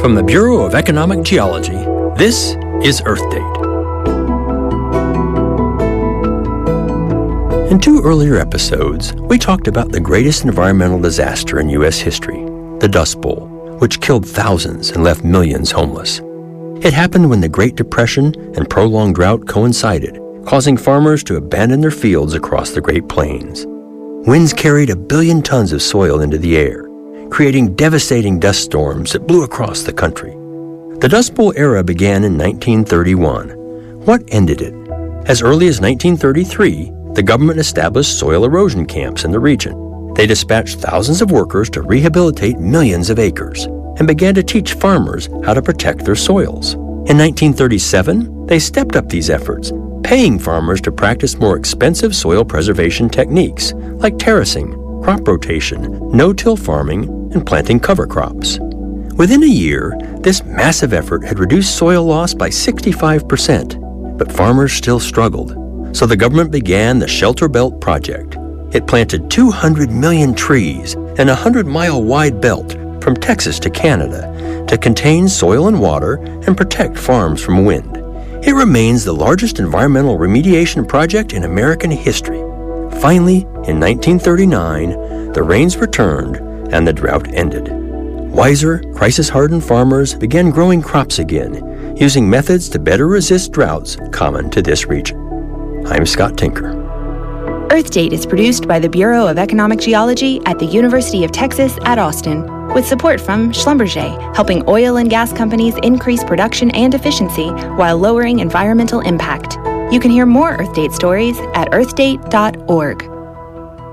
From the Bureau of Economic Geology, this is Earth Date. In 2 earlier episodes, we talked about the greatest environmental disaster in U.S. history, the Dust Bowl, which killed thousands and left millions homeless. It happened when the Great Depression and prolonged drought coincided, causing farmers to abandon their fields across the Great Plains. Winds carried 1 billion tons of soil into the air, creating devastating dust storms that blew across the country. The Dust Bowl era began in 1931. What ended it? As early as 1933, the government established soil erosion camps in the region. They dispatched thousands of workers to rehabilitate millions of acres and began to teach farmers how to protect their soils. In 1937, they stepped up these efforts, paying farmers to practice more expensive soil preservation techniques like terracing, crop rotation, no-till farming, and planting cover crops. Within a year, this massive effort had reduced soil loss by 65%, but farmers still struggled. So the government began the Shelter Belt Project. It planted 200 million trees in a 100-mile wide belt from Texas to Canada to contain soil and water and protect farms from wind. It remains the largest environmental remediation project in American history. Finally, in 1939, the rains returned and the drought ended. Wiser, crisis-hardened farmers began growing crops again, using methods to better resist droughts common to this region. I'm Scott Tinker. Earth Date is produced by the Bureau of Economic Geology at the University of Texas at Austin, with support from Schlumberger, helping oil and gas companies increase production and efficiency while lowering environmental impact. You can hear more Earth Date stories at earthdate.org.